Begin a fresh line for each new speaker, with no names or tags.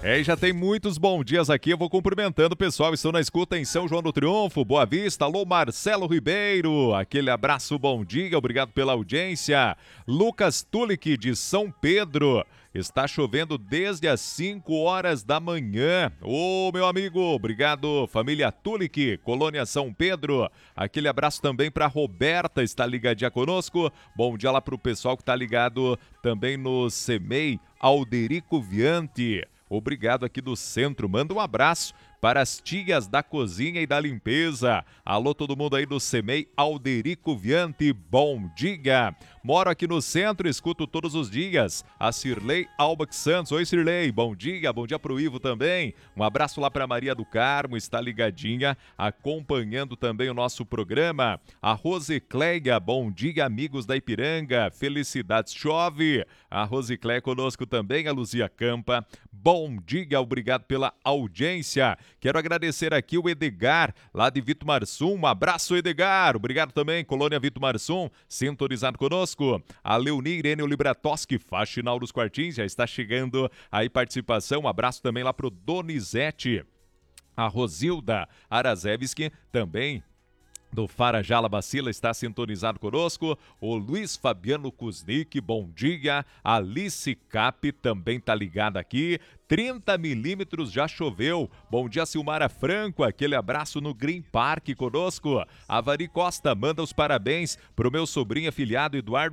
E já tem muitos bons dias aqui, eu vou cumprimentando o pessoal, estou na escuta em São João do Triunfo, Boa Vista, alô Marcelo Ribeiro, aquele abraço, bom dia, obrigado pela audiência. Lucas Tulik de São Pedro, está chovendo desde as 5 horas da manhã. Ô, meu amigo, obrigado, família Tulik, Colônia São Pedro. Aquele abraço também para Roberta, está ligadinha conosco. Bom dia lá para o pessoal que está ligado também no CEMEI, Alderico Viante. Obrigado aqui do centro. Manda um abraço para as tias da cozinha e da limpeza. Alô, todo mundo aí do CEMEI, Alderico Viante, bom dia. Moro aqui no centro, escuto todos os dias. A Cirlei Albach Santos. Oi, Cirlei, bom dia pro Ivo também. Um abraço lá para Maria do Carmo, está ligadinha, acompanhando também o nosso programa. A Rosicléia, bom dia, amigos da Ipiranga. Felicidades, chove. A Rosicléia conosco também, a Luzia Campa. Bom dia, obrigado pela audiência. Quero agradecer aqui o Edgar, lá de Vitomarsum. Um abraço, Edgar. Obrigado também, Colônia Vitomarsum, sintonizado conosco. A Leonir Enio Libratoski, Faxinal dos Quartins, já está chegando aí participação. Um abraço também lá pro Donizete. A Rosilda Arazevski também do Farajala Bacila está sintonizado conosco. O Luiz Fabiano Kuznik, bom dia. A Alice Cap também tá ligada aqui. 30 milímetros já choveu. Bom dia, Silmara Franco. Aquele abraço no Green Park conosco. A Vari Costa manda os parabéns pro meu sobrinho afilhado Eduardo